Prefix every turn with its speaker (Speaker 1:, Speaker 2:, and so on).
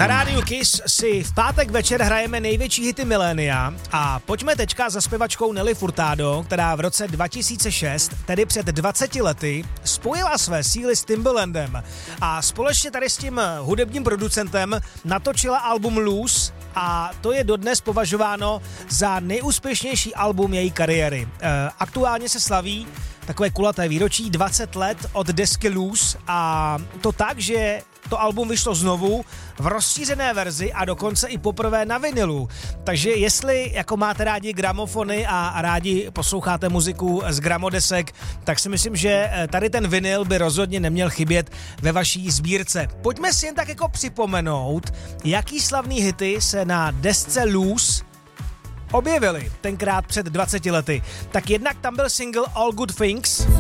Speaker 1: Na rádiu Kiss si v pátek večer hrajeme největší hity milénia a pojďme teďka za zpěvačkou Nelly Furtado, která v roce 2006, tedy před 20 lety, spojila své síly s Timbalandem a společně tady s tím hudebním producentem natočila album Loose a to je dodnes považováno za nejúspěšnější album její kariéry. Aktuálně se slaví takové kulaté výročí 20 let od desky Loose a to tak, že to album vyšlo znovu v rozšířené verzi a dokonce i poprvé na vinilu. Takže jestli jako máte rádi gramofony a rádi posloucháte muziku z gramodesek, tak si myslím, že tady ten vinyl by rozhodně neměl chybět ve vaší sbírce. Pojďme si jen tak jako připomenout, jaký slavný hity se na desce Loose objevily tenkrát před 20 lety. Tak jednak tam byl single All Good Things.